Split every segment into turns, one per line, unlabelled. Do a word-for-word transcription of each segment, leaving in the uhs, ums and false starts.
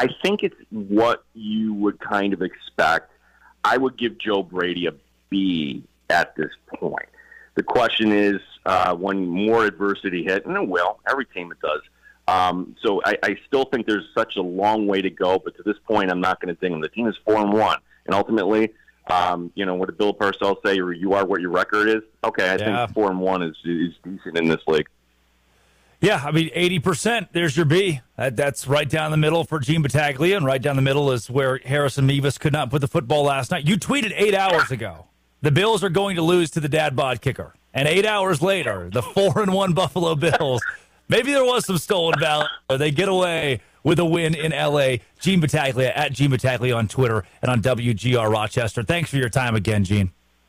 I think it's what you would kind of expect. I would give Joe Brady a B at this point. The question is, uh, when more adversity hit, and it will, every team it does. Um, so I, I still think there's such a long way to go, but to this point, I'm not going to ding them. The team is four and one, and ultimately, um, you know, what did Bill Parcells say? You are what your record is. Okay, I yeah. think four and one is is decent in this league.
Yeah, I mean, eighty percent. There's your B. That, that's right down the middle for Gene Battaglia, and right down the middle is where Harrison Mevis could not put the football last night. You tweeted eight hours ago, the Bills are going to lose to the dad bod kicker, and eight hours later, the four and one Buffalo Bills. Maybe there was some stolen valor. They get away with a win in L A. Gene Battaglia, at Gene Battaglia on Twitter and on W G R Rochester. Thanks for your time again, Gene.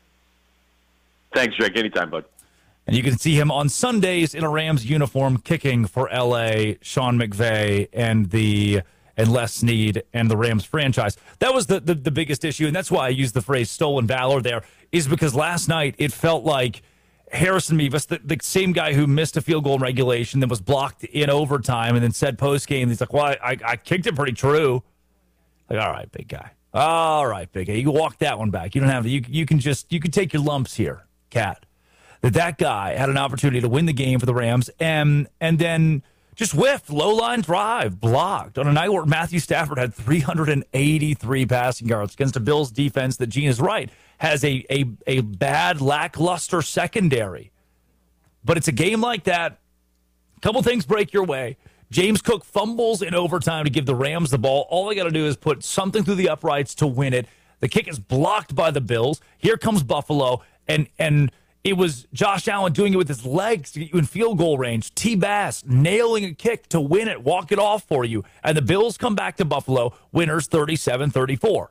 Thanks, Jake. Anytime, bud.
And you can see him on Sundays in a Rams uniform kicking for L A, Sean McVay, and the and Les Snead and the Rams franchise. That was the, the, the biggest issue, and that's why I used the phrase stolen valor there, is because last night it felt like Harrison Mevis, the, the same guy who missed a field goal in regulation, then was blocked in overtime, and then said post-game, he's like, well, I, I kicked it pretty true. Like, all right, big guy. All right, big guy. You can walk that one back. You don't have to. You, you can just, you can take your lumps here, Cat. That that guy had an opportunity to win the game for the Rams, and and then just whiffed, low-line drive, blocked, on a night where Matthew Stafford had three hundred eighty-three passing yards against a Bills defense that, Gene is right, has a, a, a bad, lackluster secondary. But it's a game like that. A couple things break your way. James Cook fumbles in overtime to give the Rams the ball. All they got to do is put something through the uprights to win it. The kick is blocked by the Bills. Here comes Buffalo, and and it was Josh Allen doing it with his legs to get you in field goal range. T. Bass nailing a kick to win it, walk it off for you. And the Bills come back to Buffalo, winners thirty-seven thirty-four.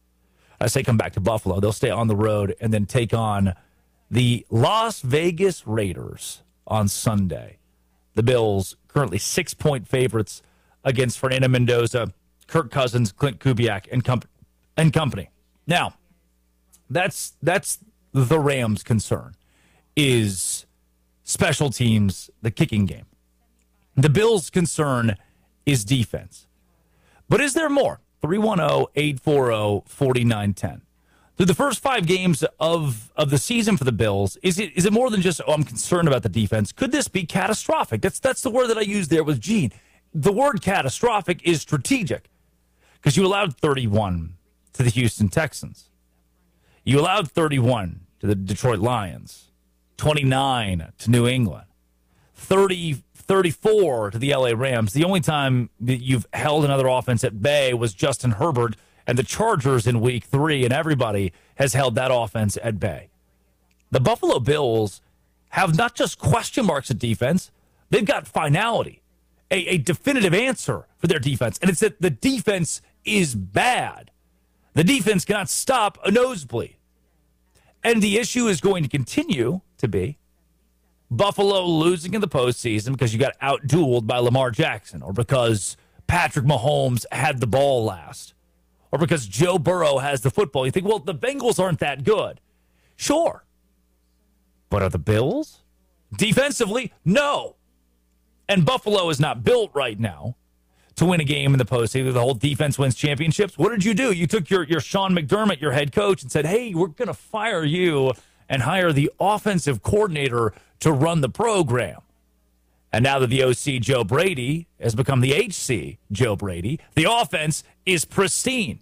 I say come back to Buffalo. They'll stay on the road and then take on the Las Vegas Raiders on Sunday. The Bills currently six-point favorites against Fernando Mendoza, Kirk Cousins, Clint Kubiak, and, comp- and company. Now, that's that's the Rams' concern, is special teams, the kicking game. The Bills' concern is defense. But is there more? three one zero, eight four zero, four nine one zero. Through the first five games of, of the season for the Bills, is it is it more than just, oh, I'm concerned about the defense? Could this be catastrophic? That's that's the word that I used there with Gene. The word catastrophic is strategic, because you allowed thirty-one to the Houston Texans. You allowed thirty-one to the Detroit Lions, twenty-nine to New England, thirty, thirty-four to the L A Rams. The only time that you've held another offense at bay was Justin Herbert and the Chargers in week three, and everybody has held that offense at bay. The Buffalo Bills have not just question marks at defense, they've got finality, a, a definitive answer for their defense, and it's that the defense is bad. The defense cannot stop a nosebleed. And the issue is going to continue to be Buffalo losing in the postseason because you got out-dueled by Lamar Jackson, or because Patrick Mahomes had the ball last, or because Joe Burrow has the football. You think, well, the Bengals aren't that good. Sure. But are the Bills? Defensively, no. And Buffalo is not built right now to win a game in the postseason. The whole defense wins championships. What did you do? You took your, your Sean McDermott, your head coach, and said, hey, we're going to fire you and hire the offensive coordinator to run the program. And now that the O C, Joe Brady, has become the H C, Joe Brady, the offense is pristine.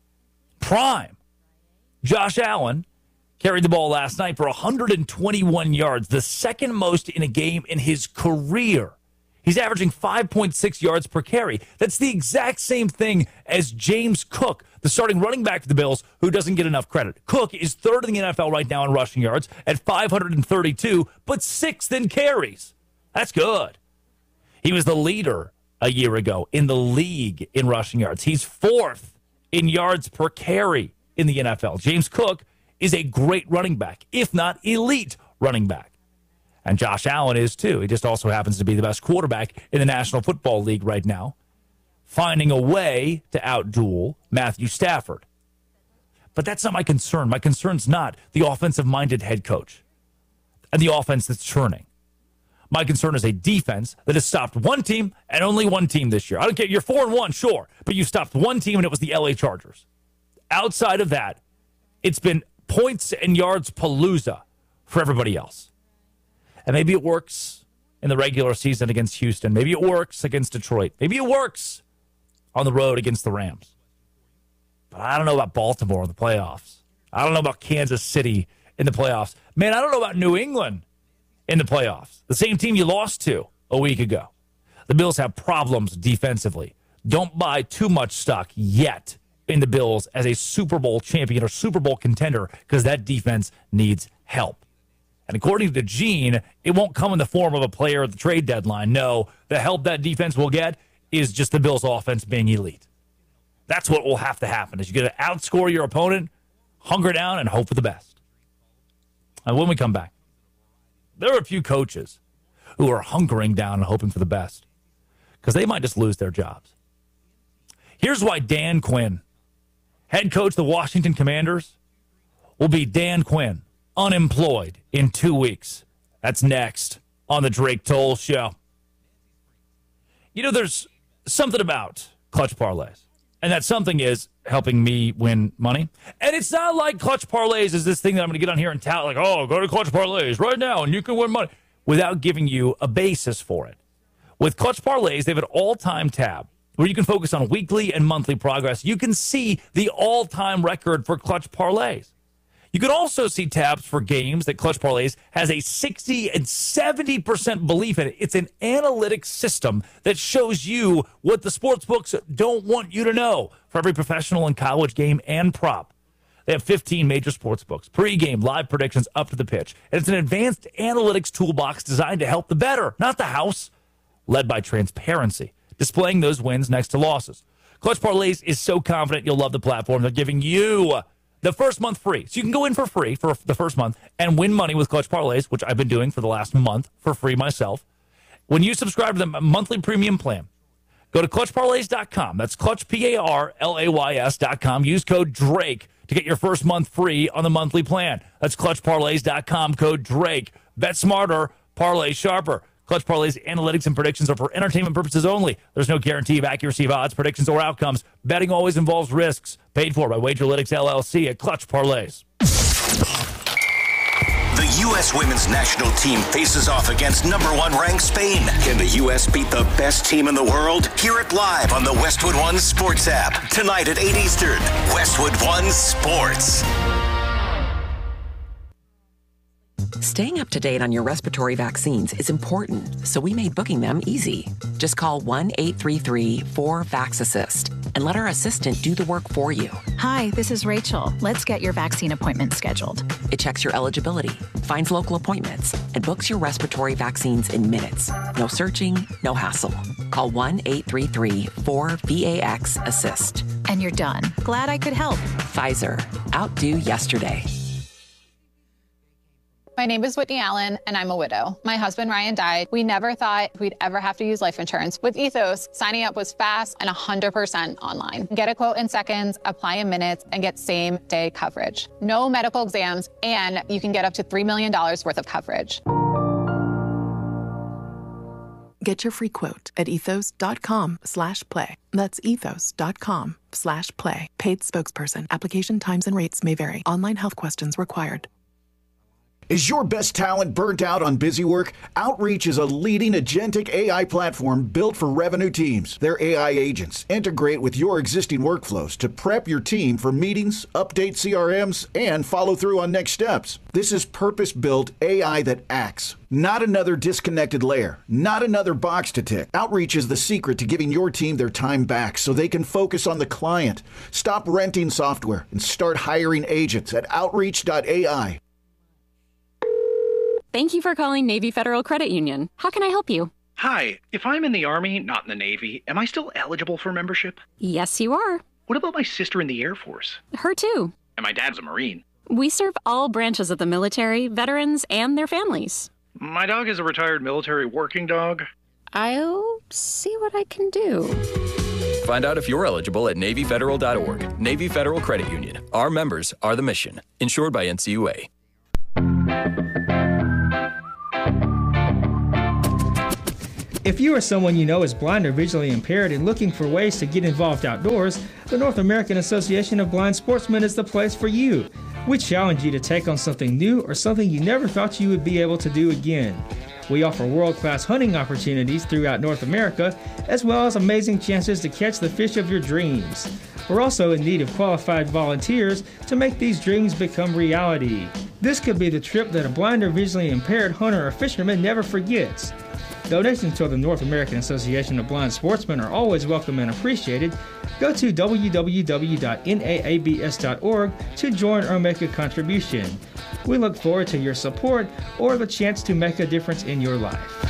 Prime. Josh Allen carried the ball last night for one hundred twenty-one yards, the second most in a game in his career. He's averaging five point six yards per carry. That's the exact same thing as James Cook, the starting running back for the Bills, who doesn't get enough credit. Cook is third in the N F L right now in rushing yards at five hundred thirty-two, but sixth in carries. That's good. He was the leader a year ago in the league in rushing yards. He's fourth in yards per carry in the N F L. James Cook is a great running back, if not elite running back. And Josh Allen is too. He just also happens to be the best quarterback in the National Football League right now, finding a way to outduel Matthew Stafford. But that's not my concern. My concern's not the offensive-minded head coach and the offense that's churning. My concern is a defense that has stopped one team and only one team this year. I don't care. You're four and one, sure, but you stopped one team, and it was the L A Chargers. Outside of that, it's been points and yards palooza for everybody else. And maybe it works in the regular season against Houston. Maybe it works against Detroit. Maybe it works on the road against the Rams. But I don't know about Baltimore in the playoffs. I don't know about Kansas City in the playoffs. Man, I don't know about New England in the playoffs. The same team you lost to a week ago. The Bills have problems defensively. Don't buy too much stock yet in the Bills as a Super Bowl champion or Super Bowl contender because that defense needs help. And according to Gene, it won't come in the form of a player at the trade deadline. No, the help that defense will get is just the Bills' offense being elite. That's what will have to happen is you got to outscore your opponent, hunker down, and hope for the best. And when we come back, there are a few coaches who are hunkering down and hoping for the best because they might just lose their jobs. Here's why Dan Quinn, head coach of the Washington Commanders, will be Dan Quinn, unemployed in two weeks. That's next on the Drake Toll Show. You know, there's something about clutch parlays, and that something is helping me win money. And it's not like clutch parlays is this thing that I'm going to get on here and tout, like, oh, go to clutch parlays right now and you can win money, without giving you a basis for it. With clutch parlays, they have an all-time tab where you can focus on weekly and monthly progress. You can see the all-time record for clutch parlays. You can also see tabs for games that Clutch Parlays has a sixty and seventy percent belief in it. It's an analytics system that shows you what the sports books don't want you to know for every professional and college game and prop. They have fifteen major sports books, pregame, live predictions, up to the pitch. And it's an advanced analytics toolbox designed to help the bettor, not the house, led by transparency, displaying those wins next to losses. Clutch Parlays is so confident you'll love the platform. They're giving you the first month free. So you can go in for free for the first month and win money with Clutch Parlays, which I've been doing for the last month for free myself. When you subscribe to the monthly premium plan, go to clutch parlays dot com. That's clutch, P A R L A Y S dot com. Use code DRAKE to get your first month free on the monthly plan. That's clutch parlays dot com, code DRAKE. Bet smarter, parlay sharper. Clutch Parlays analytics and predictions are for entertainment purposes only. There's no guarantee of accuracy of odds, predictions, or outcomes. Betting always involves risks. Paid for by Wagerlytics L L C at Clutch Parlays.
The U S women's national team faces off against number one ranked Spain. Can the U S beat the best team in the world? Hear it live on the Westwood One Sports app. Tonight at eight Eastern. Westwood One Sports.
Staying up to date on your respiratory vaccines is important, so we made booking them easy. Just call one eight three three four VAX-ASSIST and let our assistant do the work for you.
Hi, this is Rachel. Let's get your vaccine appointment scheduled.
It checks your eligibility, finds local appointments, and books your respiratory vaccines in minutes. No searching, no hassle. Call one eight three three four VAX-ASSIST.
And you're done. Glad I could help.
Pfizer. Outdo yesterday.
My name is Whitney Allen, and I'm a widow. My husband, Ryan, died. We never thought we'd ever have to use life insurance. With Ethos, signing up was fast and one hundred percent online. Get a quote in seconds, apply in minutes, and get same-day coverage. No medical exams, and you can get up to three million dollars worth of coverage.
Get your free quote at ethos.com slash play. That's ethos.com slash play. Paid spokesperson. Application times and rates may vary. Online health questions required.
Is your best talent burnt out on busy work? Outreach is a leading agentic A I platform built for revenue teams. Their A I agents integrate with your existing workflows to prep your team for meetings, update C R Ms, and follow through on next steps. This is purpose-built A I that acts. Not another disconnected layer. Not another box to tick. Outreach is the secret to giving your team their time back so they can focus on the client. Stop renting software and start hiring agents at outreach dot A I.
Thank you for calling Navy Federal Credit Union. How can I help you?
Hi, if I'm in the Army, not in the Navy, am I still eligible for membership?
Yes, you are.
What about my sister in the Air Force?
Her too.
And my dad's a Marine.
We serve all branches of the military, veterans, and their families.
My dog is a retired military working dog.
I'll see what I can do.
Find out if you're eligible at Navy Federal dot org. Navy Federal Credit Union. Our members are the mission. Insured by N C U A.
If you or someone you know is blind or visually impaired and looking for ways to get involved outdoors, the North American Association of Blind Sportsmen is the place for you. We challenge you to take on something new or something you never thought you would be able to do again. We offer world-class hunting opportunities throughout North America, as well as amazing chances to catch the fish of your dreams. We're also in need of qualified volunteers to make these dreams become reality. This could be the trip that a blind or visually impaired hunter or fisherman never forgets. Donations to the North American Association of Blind Sportsmen are always welcome and appreciated. Go to w w w dot n a a b s dot org to join or make a contribution. We look forward to your support or the chance to make a difference in your life.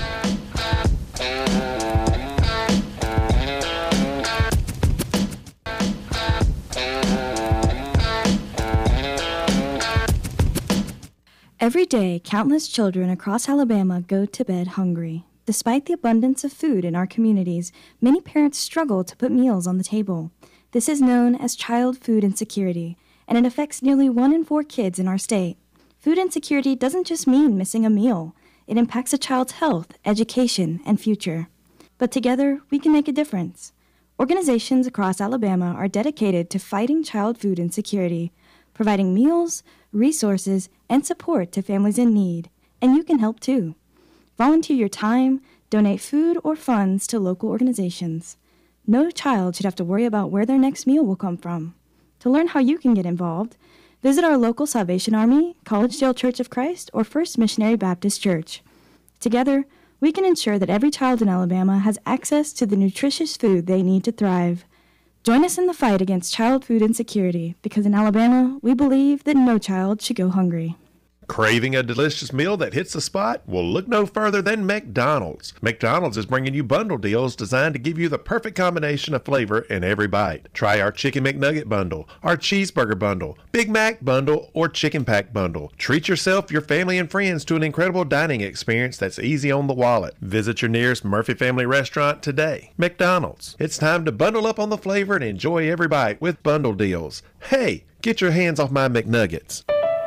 Every day, countless children across Alabama go to bed hungry. Despite the abundance of food in our communities, many parents struggle to put meals on the table. This is known as child food insecurity, and it affects nearly one in four kids in our state. Food insecurity doesn't just mean missing a meal. It impacts a child's health, education, and future. But together, we can make a difference. Organizations across Alabama are dedicated to fighting child food insecurity, providing meals, resources, and support to families in need, and you can help too. Volunteer your time, donate food or funds to local organizations. No child should have to worry about where their next meal will come from. To learn how you can get involved, visit our local Salvation Army, Collegedale Church of Christ, or First Missionary Baptist Church. Together, we can ensure that every child in Alabama has access to the nutritious food they need to thrive. Join us in the fight against child food insecurity, because in Alabama, we believe that no child should go hungry.
Craving a delicious meal that hits the spot? Well, look no further than McDonald's. McDonald's is bringing you bundle deals designed to give you the perfect combination of flavor in every bite. Try our Chicken McNugget bundle, our Cheeseburger bundle, Big Mac bundle, or Chicken Pack bundle. Treat yourself, your family, and friends to an incredible dining experience that's easy on the wallet. Visit your nearest Murphy Family Restaurant today. McDonald's. It's time to bundle up on the flavor and enjoy every bite with bundle deals. Hey, get your hands off my McNuggets.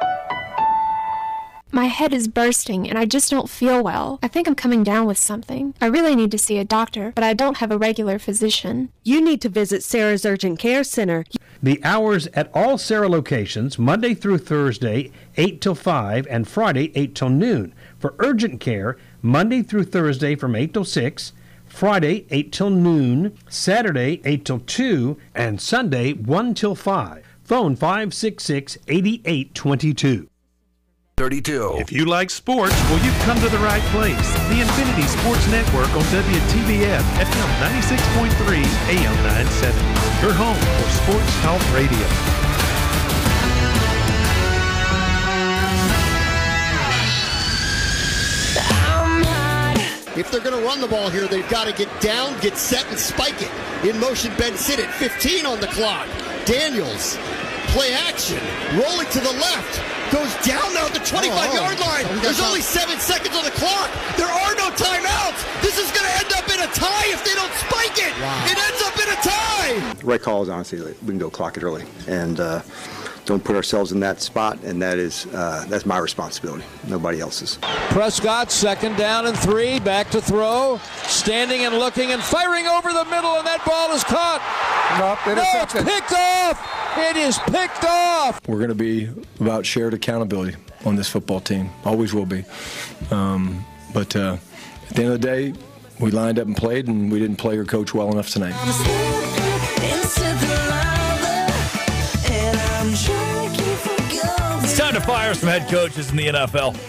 My head is bursting and I just don't feel well. I think I'm coming down with something. I really need to see a doctor, but I don't have a regular physician.
You need to visit Sarah's Urgent Care Center.
The hours at all Sarah locations, Monday through Thursday, eight till five, and Friday, eight till noon. For urgent care, Monday through Thursday from eight till six, Friday, eight till noon, Saturday, eight till two, and Sunday, one till five. Phone five six six, eight eight two two.
thirty-two.
If you like sports, well, you've come to the right place. The Infinity Sports Network on W T B F, F M ninety-six point three, A M nine seventy. Your home for sports talk radio.
If they're going to run the ball here, they've got to get down, get set, and spike it. In motion, Ben Sinnott, fifteen on the clock. Daniels, play action, rolling to the left. Goes down now at the twenty-five-yard oh, line. Oh, There's only seven seconds on the clock. There are no timeouts. This is going to end up in a tie if they don't spike it. Wow. It ends up in a tie.
The right call is honestly like, we can go clock it early and uh, don't put ourselves in that spot, and that is uh, that's my responsibility, nobody else's.
Prescott, second down and three, back to throw, standing and looking and firing over the middle, and that ball is caught.
Nope,
no, it's picked off. It is picked off.
We're going to be about shared accountability on this football team. Always will be. Um, but uh, at the end of the day, we lined up and played, and we didn't play or coach well enough tonight.
It's time to fire some head coaches in the N F L.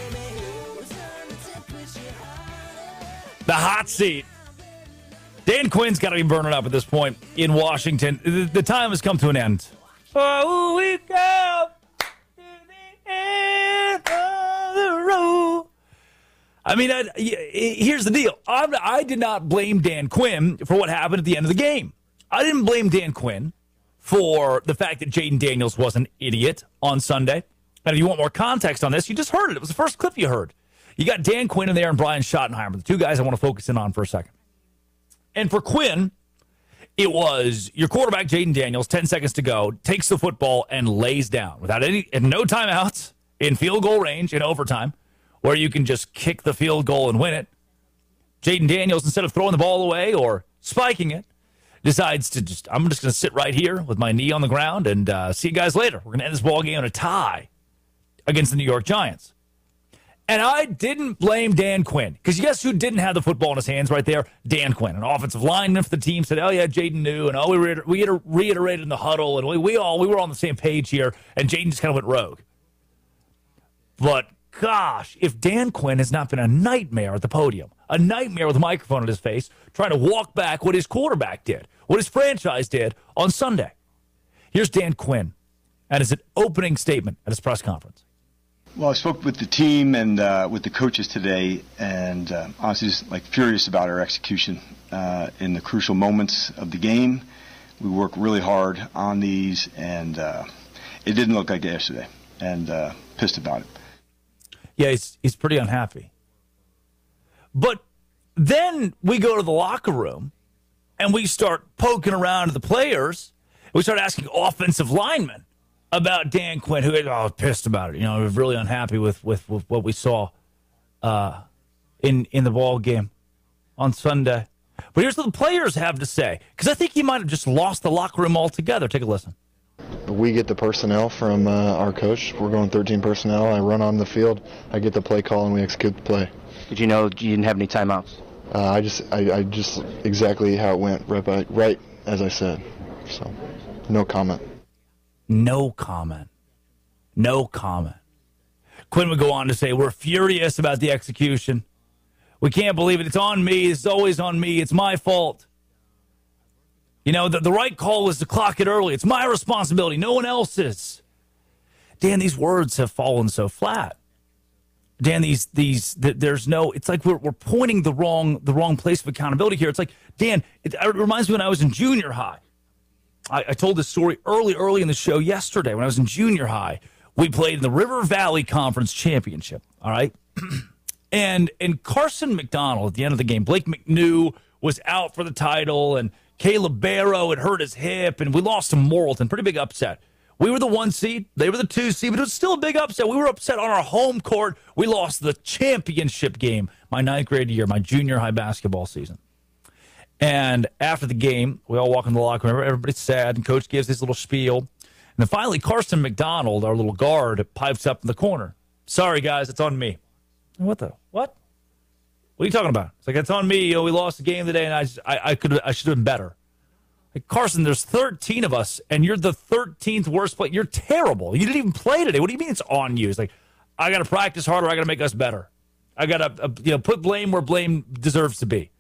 The hot seat. Dan Quinn's got to be burning up at this point in Washington. The, the time has come to an end. Oh, we go to the end of the road. I mean, I, here's the deal. I, I did not blame Dan Quinn for what happened at the end of the game. I didn't blame Dan Quinn for the fact that Jaden Daniels was an idiot on Sunday. And if you want more context on this, you just heard it. It was the first clip you heard. You got Dan Quinn in there and Brian Schottenheimer, the two guys I want to focus in on for a second. And for Quinn, it was your quarterback, Jaden Daniels, ten seconds to go, takes the football and lays down without any, and no timeouts, in field goal range, in overtime, where you can just kick the field goal and win it. Jaden Daniels, instead of throwing the ball away or spiking it, decides to just, I'm just going to sit right here with my knee on the ground and uh, see you guys later. We're going to end this ball game in a tie against the New York Giants. And I didn't blame Dan Quinn, because guess who didn't have the football in his hands right there? Dan Quinn, an offensive lineman for the team, said, oh, yeah, Jaden knew, and oh, we, reiter- we reiterated in the huddle, and we, we all we were on the same page here, and Jaden just kind of went rogue. But, gosh, if Dan Quinn has not been a nightmare at the podium, a nightmare with a microphone in his face, trying to walk back what his quarterback did, what his franchise did on Sunday. Here's Dan Quinn, and it's an opening statement at his press conference.
Well, I spoke with the team and uh, with the coaches today, and uh, honestly just like furious about our execution uh, in the crucial moments of the game. We worked really hard on these, and uh, it didn't look like it yesterday, and uh, pissed about it.
Yeah, he's, he's pretty unhappy. But then we go to the locker room, and we start poking around at the players. We start asking offensive linemen about Dan Quinn, who is oh, pissed about it. You know, was really unhappy with, with, with what we saw uh, in in the ball game on Sunday. But here's what the players have to say, because I think he might have just lost the locker room altogether. Take a listen.
We get the personnel from uh, our coach. We're going thirteen personnel. I run on the field. I get the play call, and we execute the play.
Did you know you didn't have any timeouts?
Uh, I just, I, I just exactly how it went, right, by, right as I said. So, no comment.
No comment. No comment. Quinn would go on to say, we're furious about the execution. We can't believe it. It's on me. It's always on me. It's my fault. You know, the, the right call was to clock it early. It's my responsibility. No one else's. Dan, these words have fallen so flat. Dan, these these th- there's no. It's like we're we're pointing the wrong the wrong place of accountability here. It's like, Dan, it, it reminds me when I was in junior high. I, I told this story early, early in the show yesterday. When I was in junior high, we played in the River Valley Conference Championship. All right, and and Carson McDonald at the end of the game, Blake McNew was out for the title, and Caleb Barrow had hurt his hip, and we lost to Morrilton. Pretty big upset. We were the one seed. They were the two seed, but it was still a big upset. We were upset on our home court. We lost the championship game my ninth grade year, my junior high basketball season. And after the game, we all walk in the locker room. Everybody's sad, and Coach gives his little spiel. And then finally, Carson McDonald, our little guard, pipes up in the corner. Sorry, guys, it's on me. What the? What? What are you talking about? It's like, it's on me. You know, we lost the game today, and I, just, I, I could, I should have been better. Like, Carson, there's thirteen of us, and you're the thirteenth worst player. You're terrible. You didn't even play today. What do you mean it's on you? It's like, I got to practice harder. I got to make us better. I got to, uh, you know, put blame where blame deserves to be.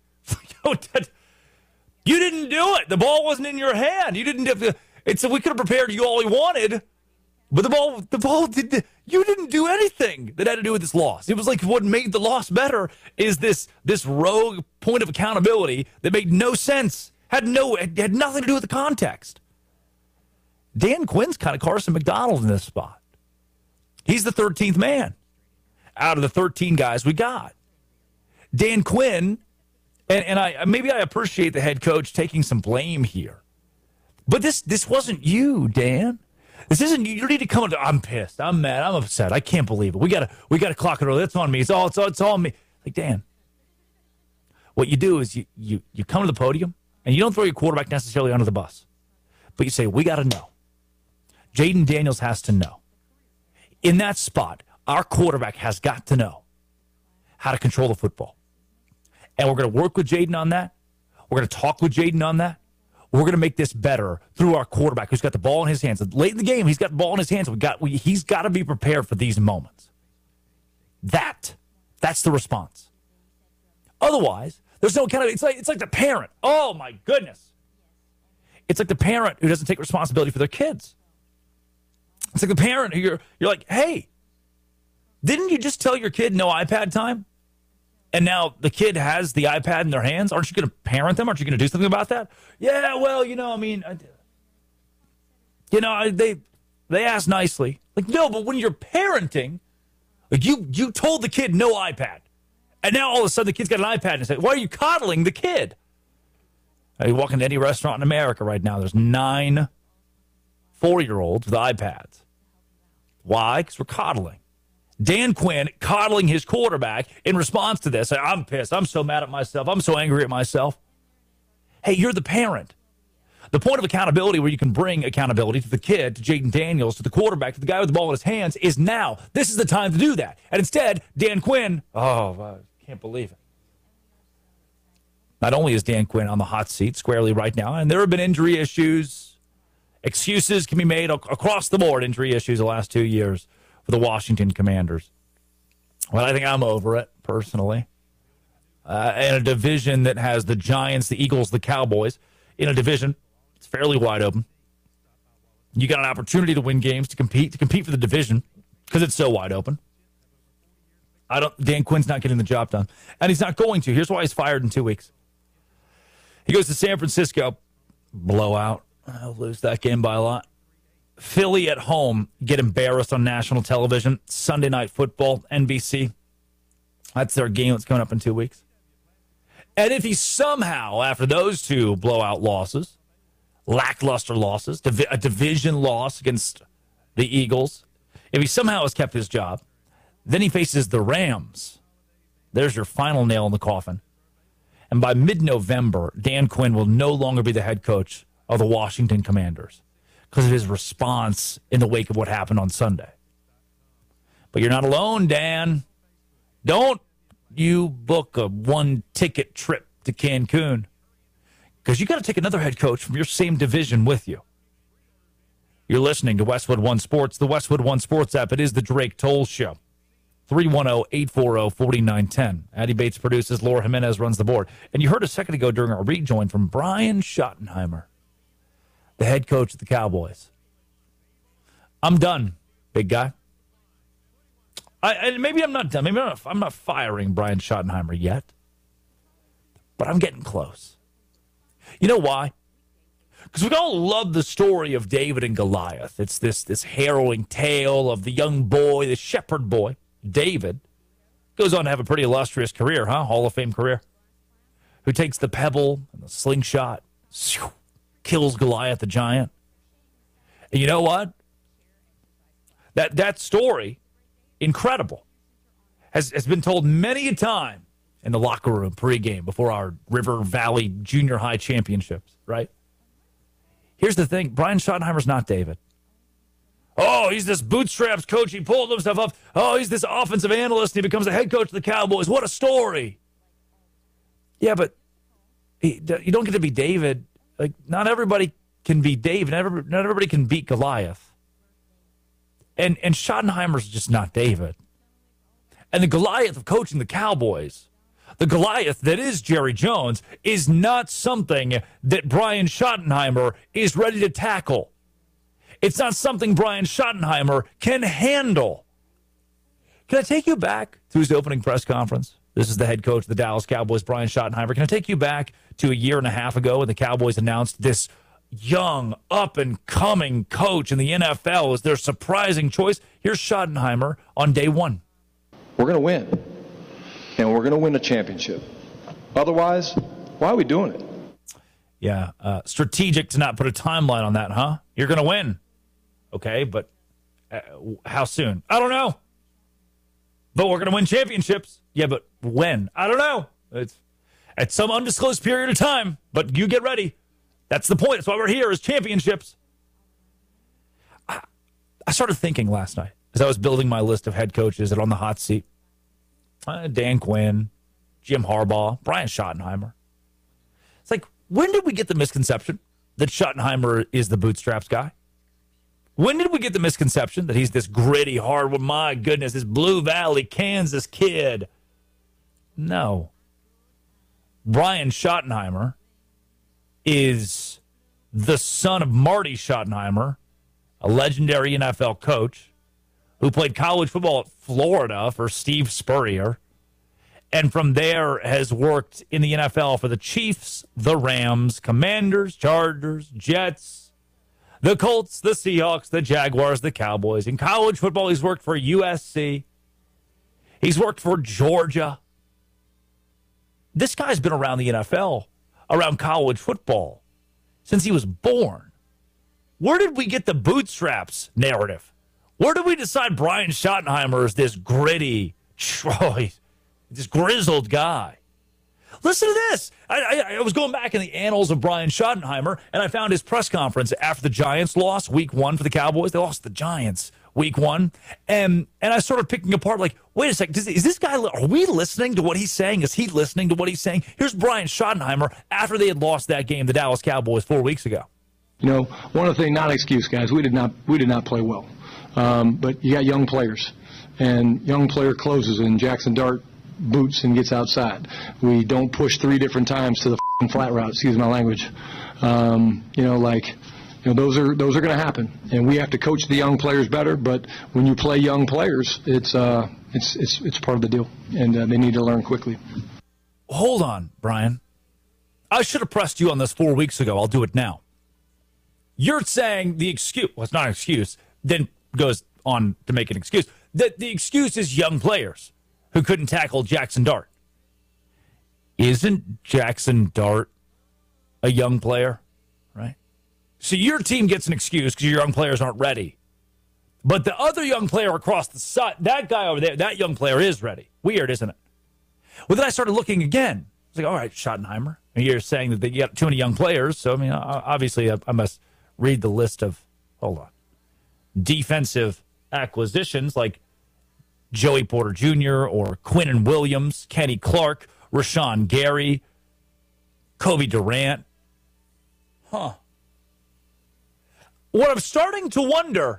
You didn't do it. The ball wasn't in your hand. You didn't. Have, it's we could have prepared you all we wanted, but the ball, the ball did. You didn't do anything that had to do with this loss. It was like what made the loss better is this this rogue point of accountability that made no sense. Had no had nothing to do with the context. Dan Quinn's kind of Carson McDonald in this spot. He's the thirteenth man out of the thirteen guys we got. Dan Quinn, and, and I maybe I appreciate the head coach taking some blame here. But this this wasn't you, Dan. This isn't you. You need to come into, I'm pissed. I'm mad. I'm upset. I can't believe it. We gotta we gotta clock it early. That's on me. It's all it's all it's all me. Like, Dan, what you do is you you you come to the podium. And you don't throw your quarterback necessarily under the bus. But you say, we got to know. Jaden Daniels has to know. In that spot, our quarterback has got to know how to control the football. And we're going to work with Jaden on that. We're going to talk with Jaden on that. We're going to make this better through our quarterback who's got the ball in his hands. Late in the game, he's got the ball in his hands. We got, we, he's got to be prepared for these moments. That, that's the response. Otherwise, there's no kind of, it's like it's like the parent. Oh, my goodness. It's like the parent who doesn't take responsibility for their kids. It's like the parent who you're, you're like, hey, didn't you just tell your kid no iPad time? And now the kid has the iPad in their hands. Aren't you going to parent them? Aren't you going to do something about that? Yeah, well, you know, I mean, I, you know, they they ask nicely. Like, no, but when you're parenting, like you you told the kid no iPad. And now all of a sudden the kid's got an iPad and say, why are you coddling the kid? You walk into any restaurant in America right now, there's nine four-year-olds with iPads. Why? Because we're coddling. Dan Quinn coddling his quarterback in response to this. I'm pissed. I'm so mad at myself. I'm so angry at myself. Hey, you're the parent. The point of accountability where you can bring accountability to the kid, to Jaden Daniels, to the quarterback, to the guy with the ball in his hands is now. This is the time to do that. And instead, Dan Quinn, oh, I can't believe it. Not only is Dan Quinn on the hot seat squarely right now, and there have been injury issues, excuses can be made across the board, injury issues the last two years for the Washington Commanders. Well, I think I'm over it, personally. Uh, in a division that has the Giants, the Eagles, the Cowboys, in a division it's fairly wide open. You got an opportunity to win games, to compete, to compete for the division because it's so wide open. I don't. Dan Quinn's not getting the job done, and he's not going to. Here's why he's fired in two weeks. He goes to San Francisco, blowout. I'll lose that game by a lot. Philly at home, get embarrassed on national television. Sunday Night Football, N B C. That's their game that's coming up in two weeks. And if he somehow, after those two blowout losses, lackluster losses, div- a division loss against the Eagles, if he somehow has kept his job, then he faces the Rams. There's your final nail in the coffin. And by mid-November, Dan Quinn will no longer be the head coach of the Washington Commanders because of his response in the wake of what happened on Sunday. But you're not alone, Dan. Don't you book a one-ticket trip to Cancun because you got to take another head coach from your same division with you. You're listening to Westwood One Sports, the Westwood One Sports app. It is the Drake Toll Show. three one zero, eight four zero, four nine one zero. Addie Bates produces. Laura Jimenez runs the board. And you heard a second ago during our rejoin from Brian Schottenheimer, the head coach of the Cowboys. I'm done, big guy. I, and maybe I'm not done. Maybe I'm not, I'm not firing Brian Schottenheimer yet. But I'm getting close. You know why? Because we all love the story of David and Goliath. It's this, this harrowing tale of the young boy, the shepherd boy, David. Goes on to have a pretty illustrious career, huh? Hall of Fame career. Who takes the pebble and the slingshot, kills Goliath the giant. And you know what? That that story, incredible, has, has been told many a time in the locker room pregame before our River Valley Junior High Championships, right? Here's the thing. Brian Schottenheimer's not David. Oh, he's this bootstraps coach. He pulled himself up. Oh, he's this offensive analyst, and he becomes the head coach of the Cowboys. What a story. Yeah, but he, you don't get to be David. Like, not everybody can be David. Not everybody, not everybody can beat Goliath. And, and Schottenheimer's just not David. And the Goliath of coaching the Cowboys, the Goliath that is Jerry Jones, is not something that Brian Schottenheimer is ready to tackle. It's not something Brian Schottenheimer can handle. Can I take you back to his opening press conference? This is the head coach of the Dallas Cowboys, Brian Schottenheimer. Can I take you back to a year and a half ago when the Cowboys announced this young, up-and-coming coach in the N F L as their surprising choice? Here's Schottenheimer on day one.
We're going to win, and we're going to win a championship. Otherwise, why are we doing it?
Yeah, uh, strategic to not put a timeline on that, huh? You're going to win. Okay, but uh, how soon? I don't know. But we're going to win championships. Yeah, but when? I don't know. It's at some undisclosed period of time, but you get ready. That's the point. That's why we're here, is championships. I, I started thinking last night as I was building my list of head coaches that are on the hot seat. Uh, Dan Quinn, Jim Harbaugh, Brian Schottenheimer. It's like, when did we get the misconception that Schottenheimer is the bootstraps guy? When did we get the misconception that he's this gritty, hard, well, my goodness, this Blue Valley, Kansas kid? No. Brian Schottenheimer is the son of Marty Schottenheimer, a legendary N F L coach who played college football at Florida for Steve Spurrier, and from there has worked in the N F L for the Chiefs, the Rams, Commanders, Chargers, Jets, the Colts, the Seahawks, the Jaguars, the Cowboys. In college football, he's worked for U S C. He's worked for Georgia. This guy's been around the N F L, around college football, since he was born. Where did we get the bootstraps narrative? Where do we decide Brian Schottenheimer is this gritty, this grizzled guy? Listen to this. I, I, I was going back in the annals of Brian Schottenheimer, and I found his press conference after the Giants lost week one for the Cowboys. They lost the Giants week one. And and I started picking apart, like, wait a second, does, is this guy, are we listening to what he's saying? Is he listening to what he's saying? Here's Brian Schottenheimer after they had lost that game, the Dallas Cowboys, four weeks ago.
You know, one of the things, not an excuse, guys, we did not, we did not play well. Um, but you got young players, and young player closes, and Jackson Dart boots and gets outside. We don't push three different times to the f***ing flat route, excuse my language. Um, you know, like, you know, those are those are going to happen, and we have to coach the young players better. But when you play young players, it's uh, it's it's it's part of the deal, and uh, they need to learn quickly.
Hold on, Brian. I should have pressed you on this four weeks ago. I'll do it now. You're saying the excuse, well, it's not an excuse, then goes on to make an excuse, that the excuse is young players who couldn't tackle Jackson Dart. Isn't Jackson Dart a young player, right? So your team gets an excuse because your young players aren't ready. But the other young player across the side, that guy over there, that young player is ready. Weird, isn't it? Well, then I started looking again. I was like, all right, Schottenheimer. And you're saying that you got too many young players. So, I mean, obviously I must read the list of, hold on, defensive acquisitions like Joey Porter Junior or Quinnen Williams, Kenny Clark, Rashawn Gary, Kobe Durant. Huh. What I'm starting to wonder,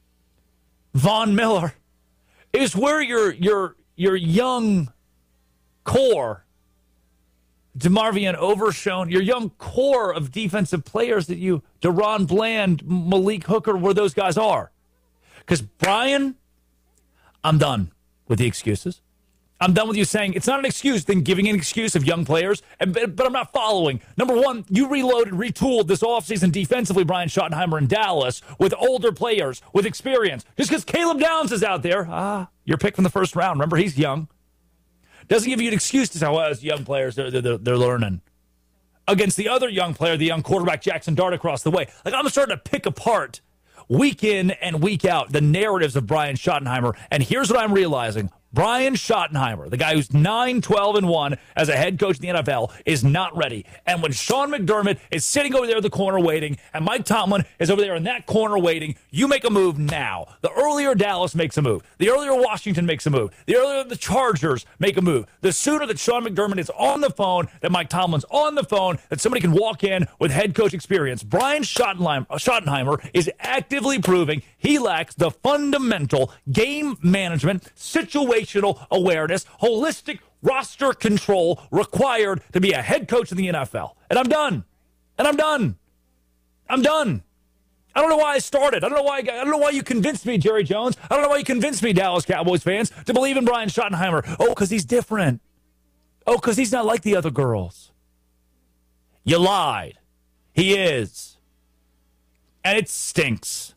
Von Miller, is where your your your young core, DeMarvion Overshown, your young core of defensive players that you, Deron Bland, Malik Hooker, where those guys are. Because, Brian, I'm done with the excuses. I'm done with you saying it's not an excuse, then giving an excuse of young players, and, but I'm not following. Number one, you reloaded, retooled this offseason defensively, Brian Schottenheimer in Dallas, with older players, with experience. Just because Caleb Downs is out there, ah, your pick from the first round. Remember, he's young. Doesn't give you an excuse to say, well, as young players, they're, they're, they're learning. Against the other young player, the young quarterback, Jackson Dart, across the way. Like, I'm starting to pick apart week in and week out the narratives of Brian Schottenheimer, and here's what I'm realizing. Brian Schottenheimer, the guy who's nine, twelve, and one as a head coach in the N F L, is not ready. And when Sean McDermott is sitting over there in the corner waiting, and Mike Tomlin is over there in that corner waiting, you make a move now. The earlier Dallas makes a move. The earlier Washington makes a move. The earlier the Chargers make a move. The sooner that Sean McDermott is on the phone, that Mike Tomlin's on the phone, that somebody can walk in with head coach experience. Brian Schottenheimer is actively proving he lacks the fundamental game management, situational awareness, holistic roster control required to be a head coach in the N F L. And I'm done. And I'm done. I'm done. I don't know why I started. I don't know why I, got, I don't know why you convinced me, Jerry Jones. I don't know why you convinced me, Dallas Cowboys fans, to believe in Brian Schottenheimer. Oh, because he's different. Oh, because he's not like the other girls. You lied. He is. And it stinks.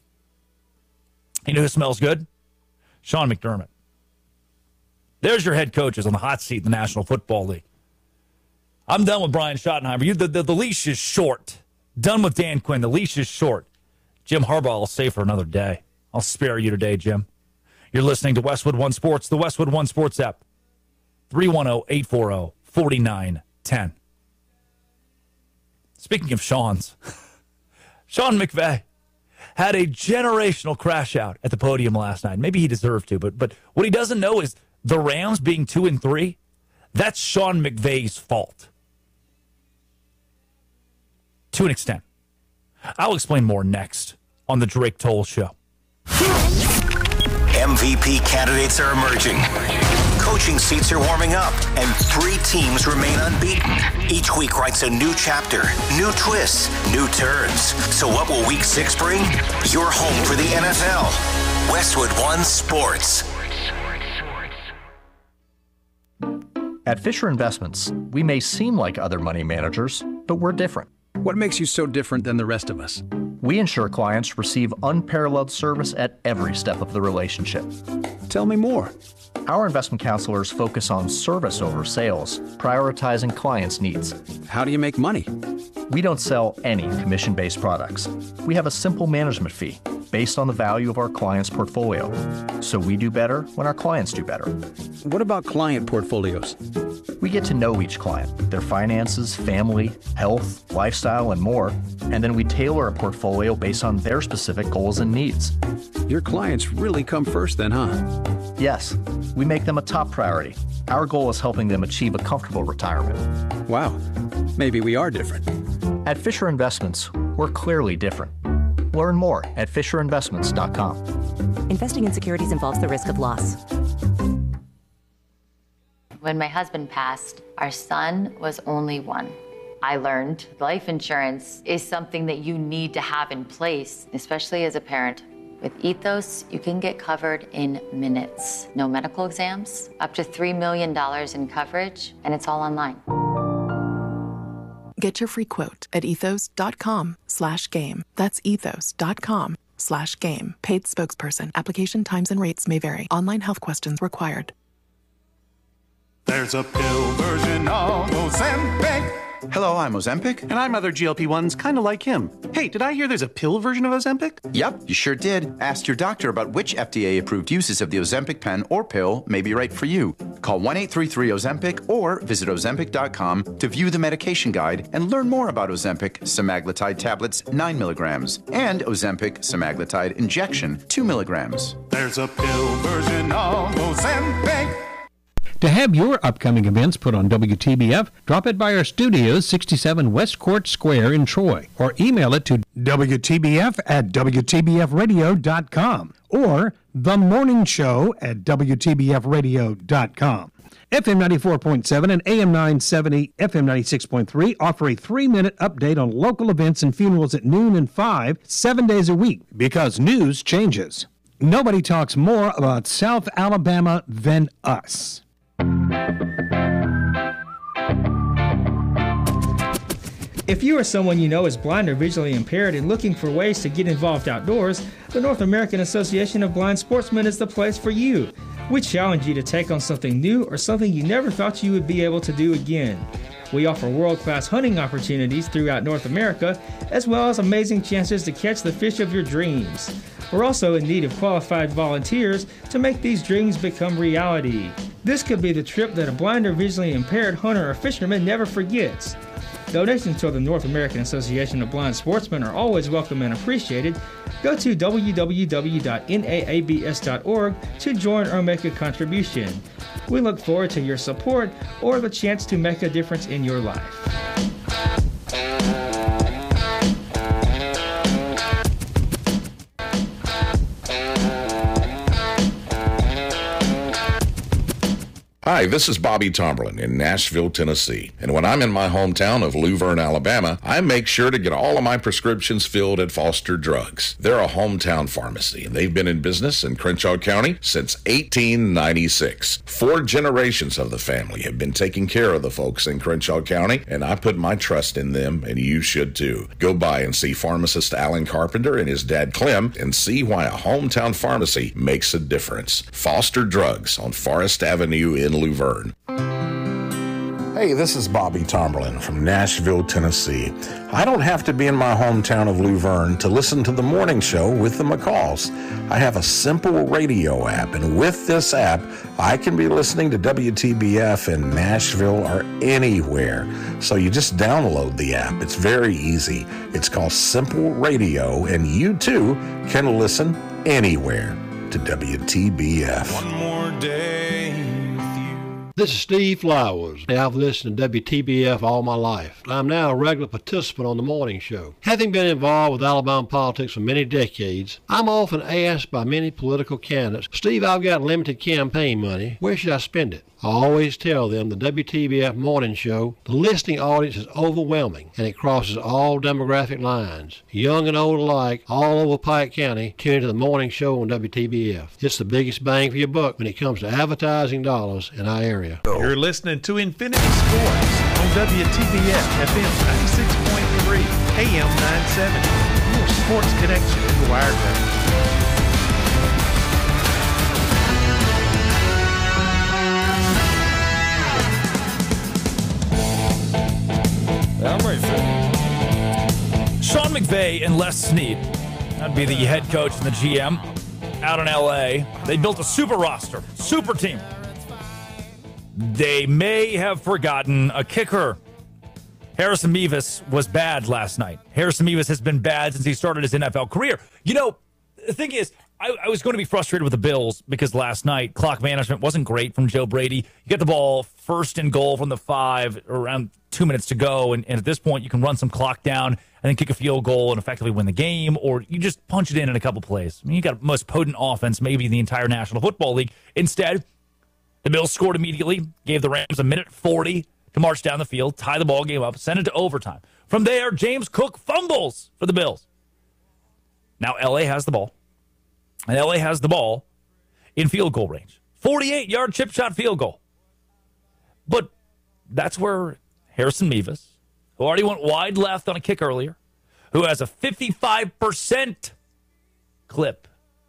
You know who smells good? Sean McDermott. There's your head coaches on the hot seat in the National Football League. I'm done with Brian Schottenheimer. You, the, the, the leash is short. Done with Dan Quinn. The leash is short. Jim Harbaugh will stay for another day. I'll spare you today, Jim. You're listening to Westwood One Sports, the Westwood One Sports app. three one zero, eight four zero, four nine one zero. Speaking of Sean's, Sean McVay had a generational crash out at the podium last night. Maybe he deserved to, but but what he doesn't know is the Rams being two and three, that's Sean McVay's fault. To an extent. I'll explain more next on the Drake Toll Show.
M V P candidates are emerging. Coaching seats are warming up, and three teams remain unbeaten. Each week writes a new chapter, new twists, new turns. So what will week six bring? You're home for the N F L. Westwood One Sports.
At Fisher Investments, we may seem like other money managers, but we're different.
What makes you so different than the rest of us?
We ensure clients receive unparalleled service at every step of the relationship.
Tell me more.
Our investment counselors focus on service over sales, prioritizing clients' needs.
How do you make money?
We don't sell any commission-based products. We have a simple management fee. based on the value of our client's portfolio. So we do better when our clients do better.
What about client portfolios?
We get to know each client, their finances, family, health, lifestyle, and more, and then we tailor a portfolio based on their specific goals and needs.
Your clients really come first then, huh?
Yes, we make them a top priority. Our goal is helping them achieve a comfortable retirement.
Wow, maybe we are different.
At Fisher Investments, we're clearly different. Learn more at fisher investments dot com.
Investing in securities involves the risk of loss.
When my husband passed, our son was only one. I learned life insurance is something that you need to have in place, especially as a parent. With Ethos, you can get covered in minutes. No medical exams, up to three million dollars in coverage, and it's all online.
Get your free quote at ethos.com slash game. That's ethos.com slash game. Paid spokesperson. Application times and rates may vary. Online health questions required.
There's a pill version of Ozempic.
Hello, I'm Ozempic. And I'm other G L P ones kind of like him. Hey, did I hear there's a pill version of Ozempic?
Yep, you sure did. Ask your doctor about which F D A-approved uses of the Ozempic pen or pill may be right for you. Call one eight three three Ozempic or visit ozempic dot com to view the medication guide and learn more about Ozempic semaglutide tablets nine milligrams and Ozempic semaglutide injection two milligrams.
There's a pill version of Ozempic.
To have your upcoming events put on W T B F, drop it by our studios, sixty-seven West Court Square in Troy, or email it to W T B F at W T B F radio dot com or The Morning Show at W T B F radio dot com. F M ninety-four point seven and A M nine seventy, F M ninety-six point three offer a three-minute update on local events and funerals at noon and five, seven days a week, because news changes. Nobody talks more about South Alabama than us.
If you or someone you know is blind or visually impaired and looking for ways to get involved outdoors, the North American Association of Blind Sportsmen is the place for you. We challenge you to take on something new or something you never thought you would be able to do again. We offer world-class hunting opportunities throughout North America, as well as amazing chances to catch the fish of your dreams. We're also in need of qualified volunteers to make these dreams become reality. This could be the trip that a blind or visually impaired hunter or fisherman never forgets. Donations to the North American Association of Blind Sportsmen are always welcome and appreciated. Go to w w w dot n a a b s dot org to join or make a contribution. We look forward to your support or the chance to make a difference in your life.
Hi, this is Bobby Tomberlin in Nashville, Tennessee. And when I'm in my hometown of Luverne, Alabama, I make sure to get all of my prescriptions filled at Foster Drugs. They're a hometown pharmacy, and they've been in business in Crenshaw County since eighteen ninety-six. Four generations of the family have been taking care of the folks in Crenshaw County, and I put my trust in them, and you should too. Go by and see pharmacist Alan Carpenter and his dad Clem and see why a hometown pharmacy makes a difference. Foster Drugs on Forest Avenue in Luverne. Hey, this is Bobby Tomberlin from Nashville, Tennessee. I don't have to be in my hometown of Luverne to listen to the morning show with the McCalls. I have a simple radio app, and with this app, I can be listening to W T B F in Nashville or anywhere. So you just download the app. It's very easy. It's called Simple Radio, and you too can listen anywhere to W T B F.
One more day.
This is Steve Flowers. I've listened to W T B F all my life. I'm now a regular participant on the morning show. Having been involved with Alabama politics for many decades, I'm often asked by many political candidates, Steve, I've got limited campaign money. Where should I spend it? I always tell them the W T B F morning show, the listening audience is overwhelming, and it crosses all demographic lines. Young and old alike, all over Pike County, tune into the morning show on W T B F. It's the biggest bang for your buck when it comes to advertising dollars in our area.
You're listening to Infinity Sports on W T B F F M ninety-six point three, A M nine seventy. Your sports connection in the Wiregrass.
I'm ready for it. Sean McVay and Les Snead That'd be the head coach and the G M out in L A. They built a super roster, super team. They may have forgotten a kicker. Harrison Mevis was bad last night. Harrison Mevis has been bad since he started his N F L career. You know, the thing is, I, I was going to be frustrated with the Bills because last night clock management wasn't great from Joe Brady. You get the ball first and goal from the five, around two minutes to go, and, and at this point you can run some clock down and then kick a field goal and effectively win the game, or you just punch it in in a couple plays. I mean, you got the most potent offense maybe in the entire National Football League. Instead, the Bills scored immediately, gave the Rams a minute forty to march down the field, tie the ball game up, send it to overtime. From there, James Cook fumbles for the Bills. Now L A has the ball. And L A has the ball in field goal range. forty-eight-yard chip shot field goal. But that's where Harrison Mevis, who already went wide left on a kick earlier, who has a fifty-five percent clip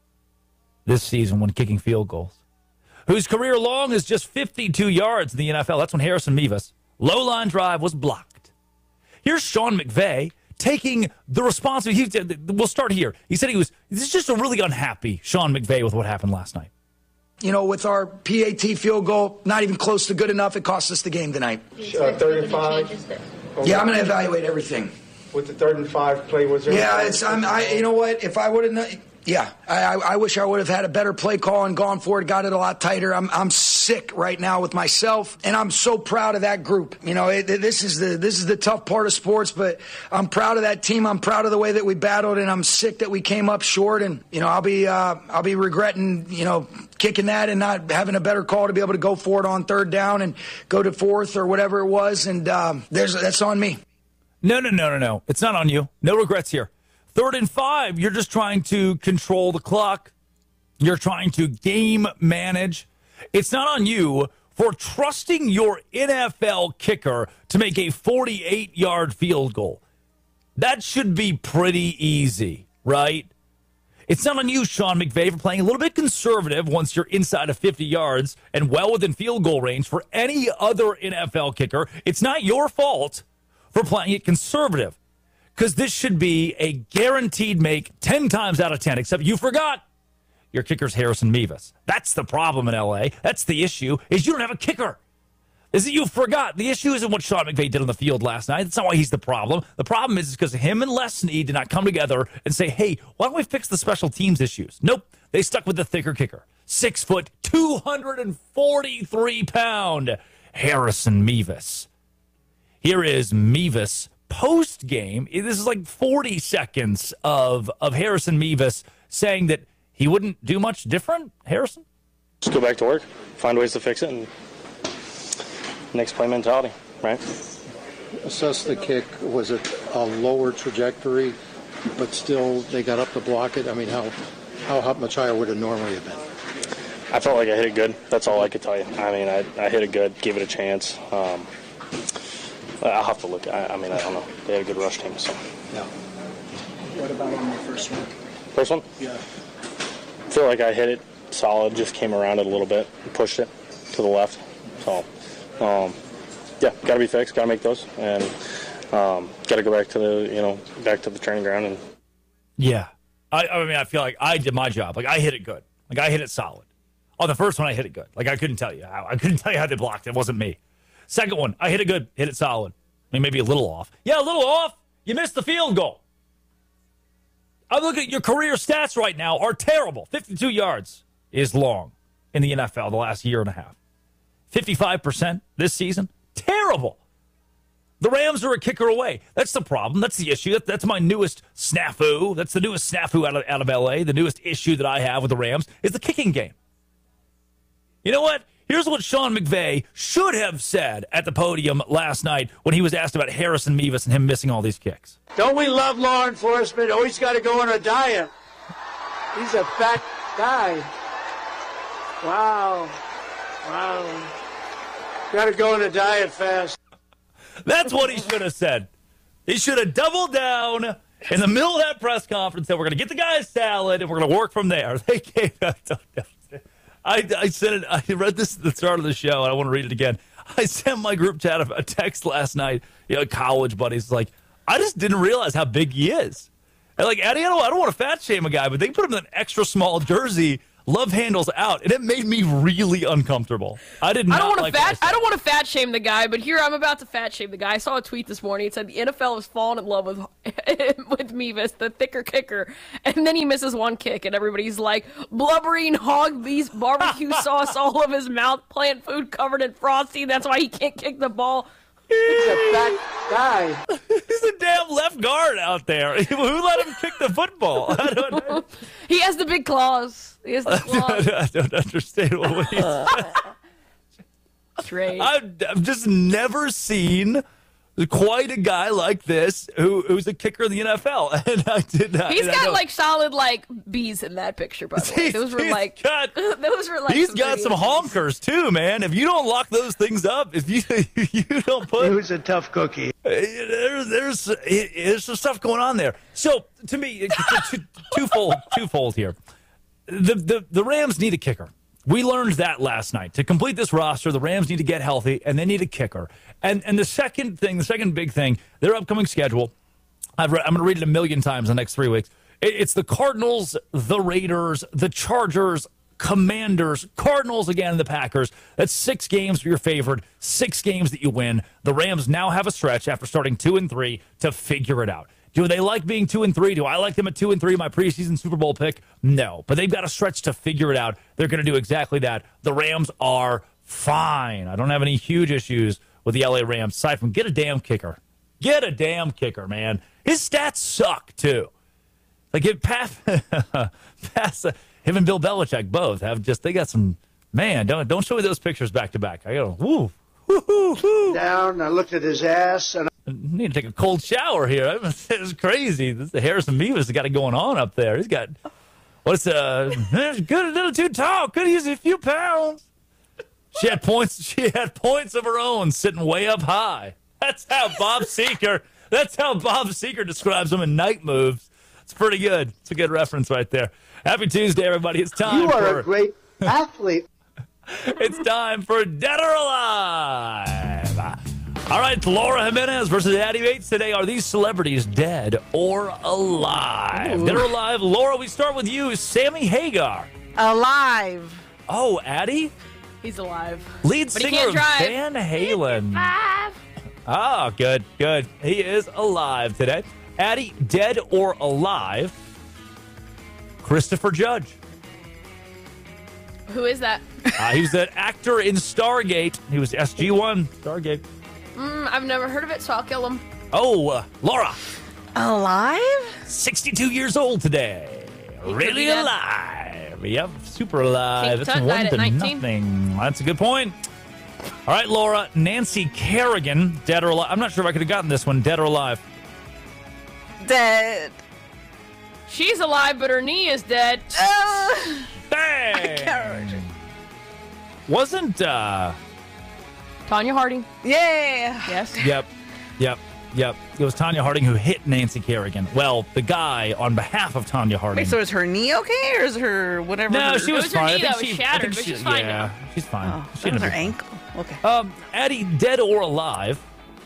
this season when kicking field goals, whose career long is just fifty-two yards in the N F L. That's when Harrison Mevis' low-line drive was blocked. Here's Sean McVay taking the responsibility. We'll start here. He said he was, this is just a really unhappy Sean McVay with what happened last night.
You know, with our P A T field goal, not even close to good enough, it cost us the game tonight.
Uh, third and five?
Yeah, I'm going to evaluate everything.
With the third and five play, was there?
Yeah, it's, I'm, I, you know what, if I would have known... Yeah, I, I wish I would have had a better play call and gone for it, got it a lot tighter. I'm I'm sick right now with myself, and I'm so proud of that group. You know, it, this is the this is the tough part of sports, but I'm proud of that team. I'm proud of the way that we battled, and I'm sick that we came up short. And you know, I'll be uh, I'll be regretting you know kicking that and not having a better call to be able to go for it on third down and go to fourth or whatever it was. And um, there's that's on me.
No, no, no, no, no. It's not on you. No regrets here. Third and five, you're just trying to control the clock. You're trying to game manage. It's not on you for trusting your N F L kicker to make a forty-eight-yard field goal. That should be pretty easy, right? It's not on you, Sean McVay, for playing a little bit conservative once you're inside of fifty yards and well within field goal range for any other N F L kicker. It's not your fault for playing it conservative. Because this should be a guaranteed make ten times out of ten, except you forgot your kicker's Harrison Mevis. That's the problem in L A. That's the issue, is you don't have a kicker. Is that you forgot. The issue isn't what Sean McVay did on the field last night. That's not why he's the problem. The problem is because him and Les Snead did not come together and say, hey, why don't we fix the special teams issues? Nope. They stuck with the thicker kicker. Six foot, two hundred forty-three pound Harrison Mevis. Here is Mevis post game. This is like forty seconds of of Harrison Mevis saying that he wouldn't do much different. Harrison,
just go back to work, find ways to fix it, and next play mentality, right?
Assess the kick. Was it a lower trajectory, but still they got up to block it? I mean, how how, how much higher would it normally have been?
I felt like I hit it good. That's all I could tell you. I mean, I, I hit it good, gave it a chance. Um, I'll have to look. I, I mean, I don't know. They had a good rush team, so.
Yeah. What about on the first one?
First one?
Yeah.
I feel like I hit it solid, just came around it a little bit, and pushed it to the left. So, um, yeah, got to be fixed, got to make those, and um, got to go back to the, you know, back to the training ground. And
yeah. I, I mean, I feel like I did my job. Like, I hit it good. Like, I hit it solid. On the first one, I hit it good. Like, I couldn't tell you how. I couldn't tell you how they blocked it. It wasn't me. Second one, I hit it good, hit it solid. I mean, maybe a little off. Yeah, a little off. You missed the field goal. I'm looking at your career stats right now are terrible. fifty-two yards is long in the N F L the last year and a half. fifty-five percent this season, terrible. The Rams are a kicker away. That's the problem. That's the issue. That, that's my newest snafu. That's the newest snafu out of, out of L A. The newest issue that I have with the Rams is the kicking game. You know what? Here's what Sean McVay should have said at the podium last night when he was asked about Harrison Mevis and him missing all these kicks.
Don't we love law enforcement? Always got to go on a diet. He's a fat guy. Wow. Wow. Got to go on a diet fast.
That's what he should have said. He should have doubled down in the middle of that press conference that we're going to get the guys salad and we're going to work from there. They gave that. I, I said it. I read this at the start of the show, and I want to read it again. I sent my group chat a text last night. You know, college buddies like, I just didn't realize how big he is. And like, Eddie, I don't, I don't want to fat shame a guy, but they put him in an extra small jersey, love handles out, and it made me really uncomfortable. I did not
I don't want to
like
fat. I don't want to fat shame the guy, but here I'm about to fat shame the guy. I saw a tweet this morning. It said the N F L has fallen in love with with Mevis, the thicker kicker, and then he misses one kick, and everybody's like blubbering hog beast barbecue sauce all over his mouth, plant food covered in frosting. That's why he can't kick the ball.
He's a fat guy.
He's a damn left guard out there. Who let him kick the football? I don't know.
He has the big claws. He has the claws.
I don't understand what he's
Trade.
I've, I've just never seen quite a guy like this who who's a kicker in the N F L. And I did not.
He's
and
got like solid like B's in that picture, by the way. Those were like
got,
those were like
he's
some
got some honkers too, man. If you don't lock those things up, if you you don't put,
He was a tough cookie.
There's there's there's some stuff going on there. So to me, twofold twofold here. The the the Rams need a kicker. We learned that last night. To complete this roster, the Rams need to get healthy, and they need a kicker. And and the second thing, the second big thing, their upcoming schedule, I've re- I'm going to read it a million times in the next three weeks. It, it's the Cardinals, the Raiders, the Chargers, Commanders, Cardinals again, and the Packers. That's six games for your favored, six games that you win. The Rams now have a stretch after starting two and three to figure it out. Do they like being two and three? Do I like them at two and three? My preseason Super Bowl pick? No, but they've got a stretch to figure it out. They're going to do exactly that. The Rams are fine. I don't have any huge issues with the L A Rams aside from get a damn kicker. Get a damn kicker, man. His stats suck too. Like it pass, pass. Him and Bill Belichick both have just. They got some man. Don't don't show me those pictures back to back. I go woo.
Down, I looked at his ass, and
I need to take a cold shower here. It's crazy. This is the Harrison Mevis has got it going on up there. He's got what's uh good a little too tall. Could use a few pounds. She had points. She had points of her own, sitting way up high. That's how Bob Seeker. That's how Bob Seeker describes them in Night Moves. It's pretty good. It's a good reference right there. Happy Tuesday, everybody. It's time.
you are
for,
a great athlete.
It's time for Dead or Alive. All right, Laura Jimenez versus Addie Bates today. Are these celebrities dead or alive? Ooh. Dead or alive? Laura, we start with you. Sammy Hagar.
Alive.
Oh, Addie?
He's alive.
Lead
but
singer of Van Halen. Ah, good, good. He is alive today. Addie, dead or alive? Christopher Judge.
Who is that?
uh, he was an actor in Stargate. He was S G one, Stargate.
Mm, I've never heard of it, so I'll kill him.
Oh, uh, Laura.
Alive?
sixty-two years old today. He really alive. Yep, super alive.
King
That's
Tut
one
died
to
at nineteen.
nothing. That's a good point. All right, Laura. Nancy Kerrigan, dead or alive? I'm not sure if I could have gotten this one, dead or alive.
Dead.
She's alive, but her knee is dead.
Uh,
Bang! Wasn't, uh...
Tanya Harding.
Yeah.
Yes.
Yep, yep, yep. It was Tanya Harding who hit Nancy Kerrigan. Well, the guy on behalf of Tanya Harding.
Wait, so is her knee okay, or is her whatever?
No,
her...
she was,
was
fine.
her knee
I think
that was
she,
shattered,
I think
but
she,
she's fine
yeah,
now.
she's fine.
Oh,
She
that was
ended
her
up-
ankle. Okay.
Um, Addie, dead or alive?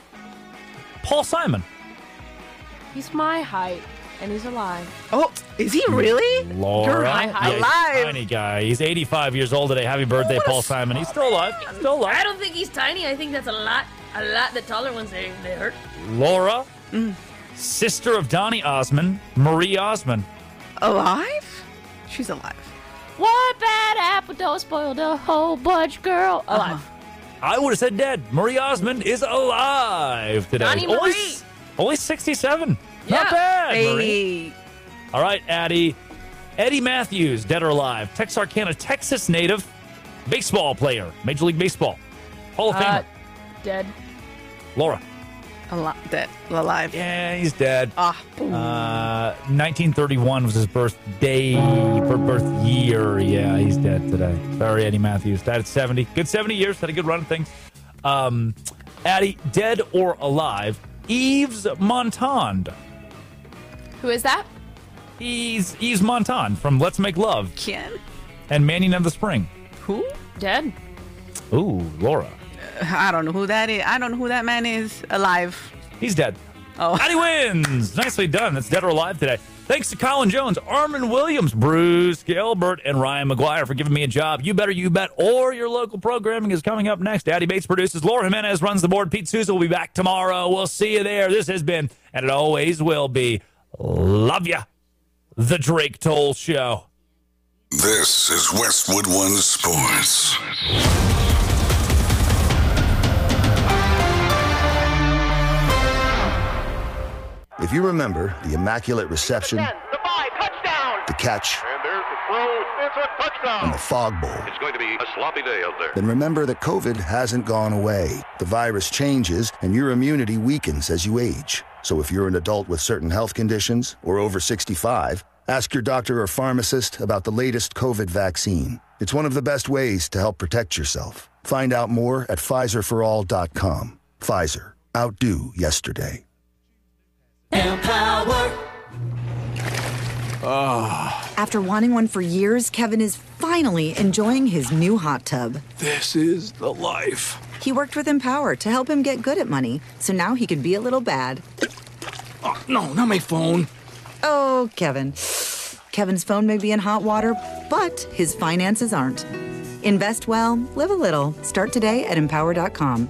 Paul Simon.
He's my height, and he's alive.
Oh, is he really?
Laura.
You're
high, high.
Yeah, he's a
alive.
tiny guy. He's eighty-five years old today. Happy birthday, Paul Simon. He's still alive. He's still alive.
I don't think he's tiny. I think that's a lot. A lot. The taller ones, they, they hurt.
Laura,
Mm.
sister of Donny Osmond, Marie Osmond.
Alive? She's alive.
What bad apple don't spoil the whole bunch, girl? Alive.
Uh-huh.
I would have said dead. Marie Osmond is alive today.
Donnie
only,
Marie.
only sixty-seven.
Yeah.
Not bad,
Hey.
Marie. All right, Addie. Eddie Matthews, dead or alive. Texarkana, Texas native, baseball player, Major League Baseball, Hall of
Uh,
Famer.
dead.
Laura.
Alive. Dead. Alive.
Yeah, he's dead.
Ah.
Uh, nineteen thirty-one was his birthday, bir- birth year. Yeah, he's dead today. Sorry, Eddie Matthews. Died at seventy. Good seventy years. Had a good run of things. Um, Addie, dead or alive? Yves Montand.
Who is that?
He's Yves Montand from Let's Make Love
Ken?
and Manning of the Spring.
Who?
Dead.
Ooh, Laura.
I don't know who that is. I don't know who that man is. Alive.
He's dead.
Oh.
Addie wins. Nicely done. That's dead or alive today. Thanks to Colin Jones, Armin Williams, Bruce Gilbert, and Ryan McGuire for giving me a job. You Better You Bet, or your local programming is coming up next. Daddy Bates produces. Laura Jimenez runs the board. Pete Souza will be back tomorrow. We'll see you there. This has been, and it always will be, love ya, the Drake Toll Show.
This is Westwood One Sports.
If you remember the immaculate reception, the catch, and the fog bowl,
It's going to be a sloppy day out there.
then remember that COVID hasn't gone away. The virus changes, and your immunity weakens as you age. So if you're an adult with certain health conditions or over sixty-five, ask your doctor or pharmacist about the latest COVID vaccine. It's one of the best ways to help protect yourself. Find out more at Pfizer for all dot com. Pfizer. Outdo yesterday.
Empower.
Oh. After wanting one for years, Kevin is finally enjoying his new hot tub.
This is the life.
He worked with Empower to help him get good at money, so now he can be a little bad.
Oh, no, not my phone.
Oh, Kevin. Kevin's phone may be in hot water, but his finances aren't. Invest well, live a little. Start today at empower dot com.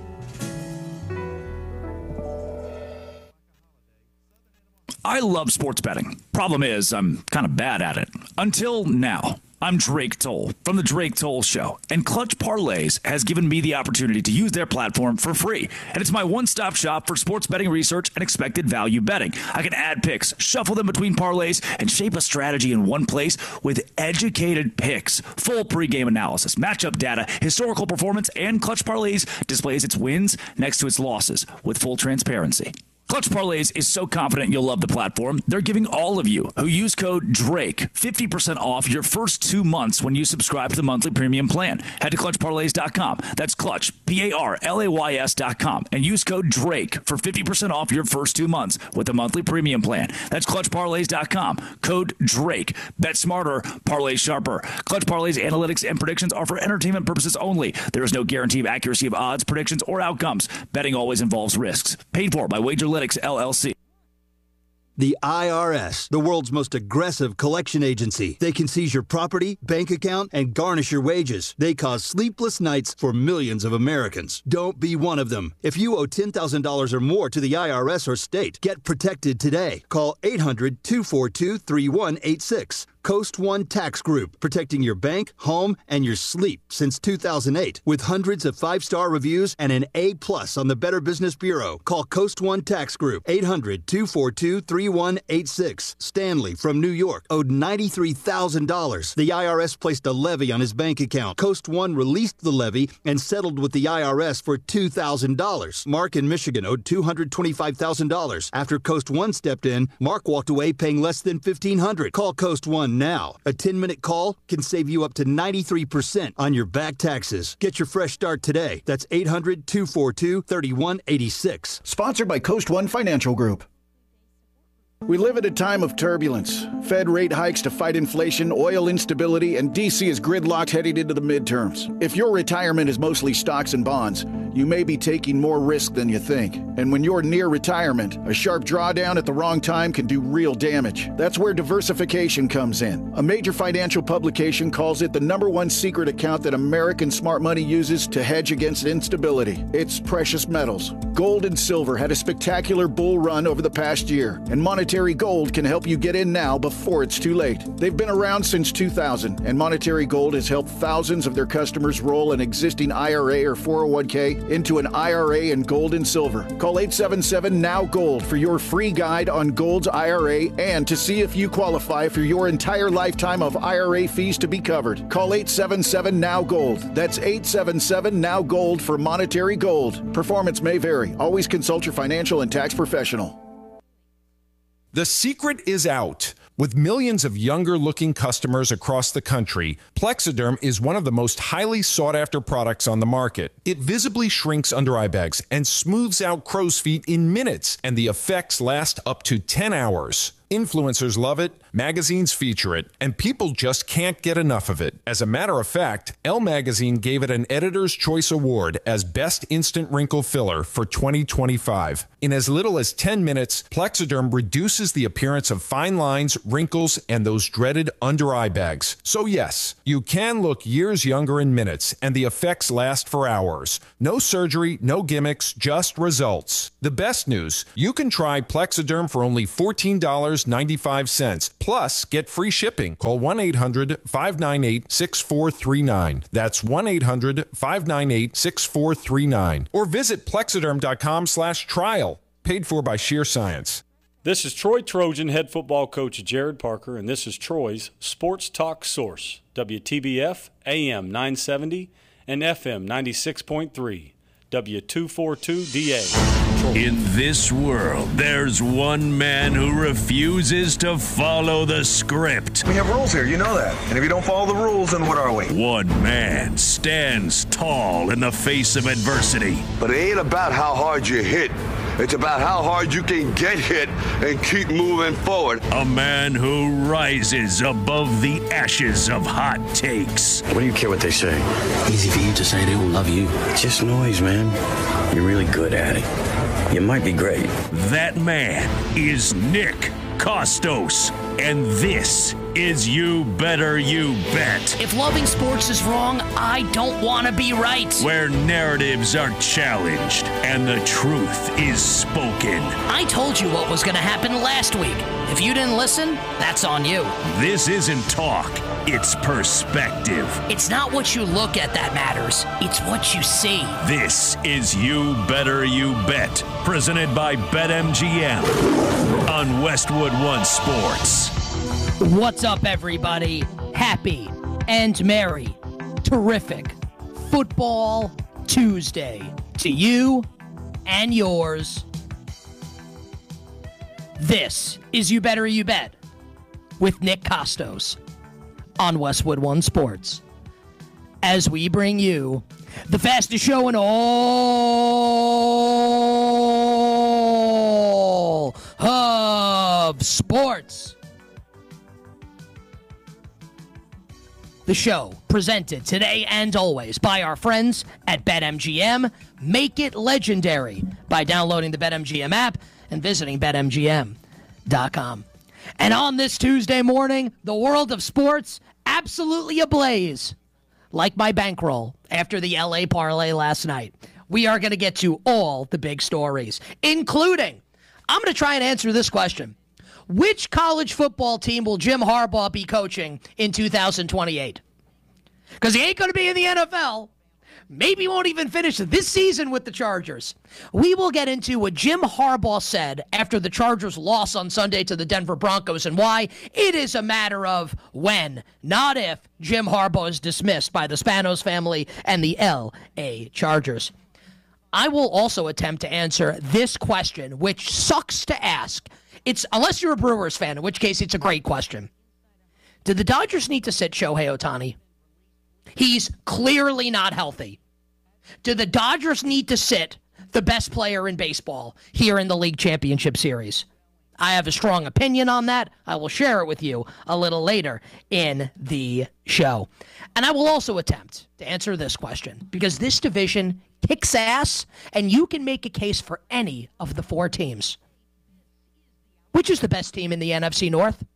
I love sports betting. Problem is, I'm kind of bad at it. Until now. I'm Drake Toll from The Drake Toll Show, and Clutch Parlays has given me the opportunity to use their platform for free. And it's my one-stop shop for sports betting research and expected value betting. I can add picks, shuffle them between parlays, and shape a strategy in one place with educated picks, full pregame analysis, matchup data, historical performance, and Clutch Parlays displays its wins next to its losses with full transparency. Clutch Parlays is so confident you'll love the platform, they're giving all of you who use code DRAKE fifty percent off your first two months when you subscribe to the monthly premium plan. Head to clutch parlays dot com. That's Clutch, P A R L A Y S dot com, and use code DRAKE for fifty percent off your first two months with the monthly premium plan. That's clutch parlays dot com. Code DRAKE. Bet smarter, parlay sharper. Clutch Parlays analytics and predictions are for entertainment purposes only. There is no guarantee of accuracy of odds, predictions, or outcomes. Betting always involves risks. Paid for by Wager L L C.
The I R S, the world's most aggressive collection agency. They can seize your property, bank account, and garnish your wages. They cause sleepless nights for millions of Americans. Don't be one of them. If you owe ten thousand dollars or more to the I R S or state, get protected today. Call eight hundred, two four two, three one eight six. Coast One Tax Group, protecting your bank, home, and your sleep since two thousand eight. With hundreds of five-star reviews and an A plus on the Better Business Bureau. Call Coast One Tax Group, eight hundred, two four two, three one eight six. Stanley from New York owed ninety-three thousand dollars. The I R S placed a levy on his bank account. Coast One released the levy and settled with the I R S for two thousand dollars. Mark in Michigan owed two hundred twenty-five thousand dollars. After Coast One stepped in, Mark walked away paying less than fifteen hundred dollars. Call Coast One now. A ten-minute call can save you up to ninety-three percent on your back taxes. Get your fresh start today. That's eight hundred, two four two, three one eight six.
Sponsored by Coast One Financial Group. We live at a time of turbulence. Fed rate hikes to fight inflation, oil instability, and D C is gridlocked heading into the midterms. If your retirement is mostly stocks and bonds, you may be taking more risk than you think. And when you're near retirement, a sharp drawdown at the wrong time can do real damage. That's where diversification comes in. A major financial publication calls it the number one secret account that American smart money uses to hedge against instability. It's precious metals. Gold and silver had a spectacular bull run over the past year, and monetary Gold can help you get in now before it's too late. They've been around since two thousand, and Monetary Gold has helped thousands of their customers roll an existing I R A or four oh one k into an I R A in gold and silver. Call eight seven seven, N O W Gold for your free guide on Gold's I R A and to see if you qualify for your entire lifetime of I R A fees to be covered. Call eight seven seven, N O W Gold. That's eight seven seven, N O W Gold for Monetary Gold. Performance may vary. Always consult your financial and tax professional.
The secret is out. With millions of younger-looking customers across the country, Plexiderm is one of the most highly sought-after products on the market. It visibly shrinks under eye bags and smooths out crow's feet in minutes, and the effects last up to ten hours. Influencers love it, magazines feature it, and people just can't get enough of it. As a matter of fact, Elle Magazine gave it an Editor's Choice Award as Best Instant Wrinkle Filler for twenty twenty-five. In as little as ten minutes, Plexiderm reduces the appearance of fine lines, wrinkles, and those dreaded under-eye bags. So yes, you can look years younger in minutes, and the effects last for hours. No surgery, no gimmicks, just results. The best news, you can try Plexiderm for only fourteen dollars and ninety-five cents. Plus, get free shipping. Call one eight hundred, five nine eight, six four three nine. That's one eight hundred, five nine eight, six four three nine. Or visit plexiderm.com slash trial. Paid for by Sheer Science.
This is Troy Trojan head football coach Jared Parker, and this is Troy's Sports Talk Source, W T B F, A M nine seventy, and F M ninety-six point three, W two forty-two D A.
In this world, there's one man who refuses to follow the script.
We have rules here, you know that. And if you don't follow the rules, then what are we?
One man stands tall in the face of adversity.
But it ain't about how hard you hit. It's about how hard you can get hit and keep moving forward.
A man who rises above the ashes of hot takes.
What do you care what they say? Easy for you to say they will love you. It's just noise, man. You're really good at it. You might be great.
That man is Nick Kostos, and this is You Better You Bet.
If loving sports is wrong, I don't want to be right.
Where narratives are challenged and the truth is spoken.
I told you what was going to happen last week. If you didn't listen, that's on you.
This isn't talk, it's perspective.
It's not what you look at that matters, it's what you see.
This is You Better You Bet, presented by BetMGM on Westwood One Sports.
What's up, everybody? Happy and merry, terrific Football Tuesday to you and yours. This is You Better You Bet with Nick Kostos on Westwood One Sports, as we bring you the fastest show in all of sports. The show presented today and always by our friends at BetMGM. Make it legendary by downloading the BetMGM app and visiting Bet M G M dot com. And on this Tuesday morning, the world of sports absolutely ablaze. Like my bankroll after the L A parlay last night. We are going to get to all the big stories, including, I'm going to try and answer this question. Which college football team will Jim Harbaugh be coaching in two thousand twenty-eight? Because he ain't going to be in the N F L. Maybe won't even finish this season with the Chargers. We will get into what Jim Harbaugh said after the Chargers' loss on Sunday to the Denver Broncos and why it is a matter of when, not if, Jim Harbaugh is dismissed by the Spanos family and the L A Chargers. I will also attempt to answer this question, which sucks to ask. It's unless you're a Brewers fan, in which case it's a great question. Did the Dodgers need to sit Shohei Ohtani? He's clearly not healthy. Do the Dodgers need to sit the best player in baseball here in the League Championship Series? I have a strong opinion on that. I will share it with you a little later in the show. And I will also attempt to answer this question because this division kicks ass and you can make a case for any of the four teams. Which is the best team in the N F C North?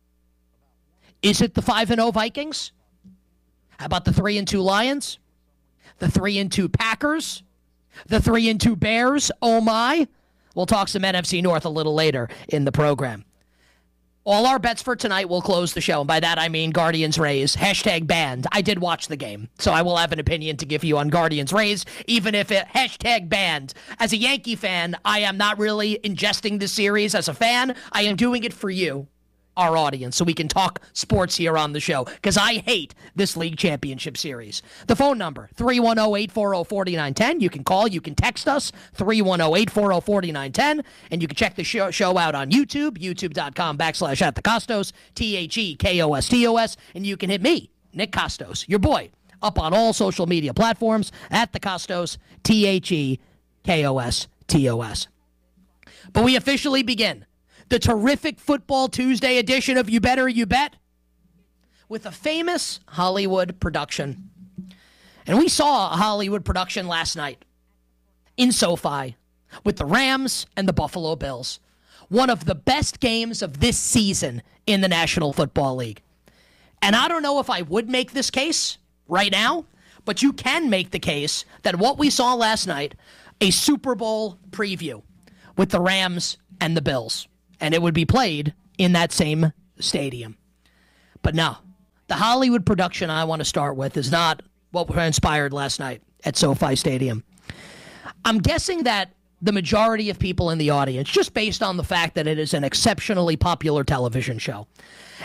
Is it the five and oh Vikings? How about the three and two Lions? The three and two Packers? The three and two Bears? Oh my. We'll talk some N F C North a little later in the program. All our bets for tonight will close the show. And by that I mean Guardians Rays. Hashtag banned. I did watch the game, so I will have an opinion to give you on Guardians Rays, even if it hashtag banned. As a Yankee fan, I am not really ingesting this series as a fan. I am doing it for you, our audience, so we can talk sports here on the show, because I hate this League Championship Series. The phone number, three one zero, eight four zero, four nine one zero. You can call, you can text us, three one zero, eight four zero, four nine one zero, and you can check the show, show out on YouTube, youtube.com backslash at the Kostos, T H E K O S T O S, and you can hit me, Nick Kostos, your boy, up on all social media platforms, at the Kostos, T H E K O S T O S. But we officially begin the terrific Football Tuesday edition of You Better You Bet with a famous Hollywood production. And we saw a Hollywood production last night in SoFi with the Rams and the Buffalo Bills. One of the best games of this season in the National Football League. And I don't know if I would make this case right now, but you can make the case that what we saw last night, a Super Bowl preview with the Rams and the Bills, and it would be played in that same stadium. But no, the Hollywood production I want to start with is not what transpired last night at SoFi Stadium. I'm guessing that the majority of people in the audience, just based on the fact that it is an exceptionally popular television show,